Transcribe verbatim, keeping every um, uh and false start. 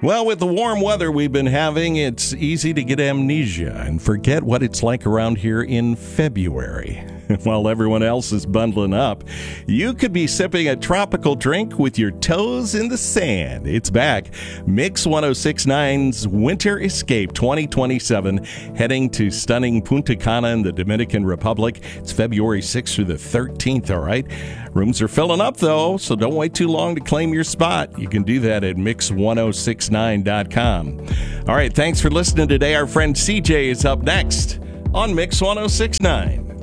Well, with the warm weather we've been having, it's easy to get amnesia and forget what it's like around here in February. While everyone else is bundling up, you could be sipping a tropical drink with your toes in the sand. It's back. Mix ten sixty-nine's Winter Escape twenty twenty-seven, heading to stunning Punta Cana in the Dominican Republic. It's February sixth through the thirteenth, all right? Rooms are filling up, though, so don't wait too long to claim your spot. You can do that at mix ten sixty-nine dot com. All right, thanks for listening today. Our friend C J is up next on Mix ten sixty-nine.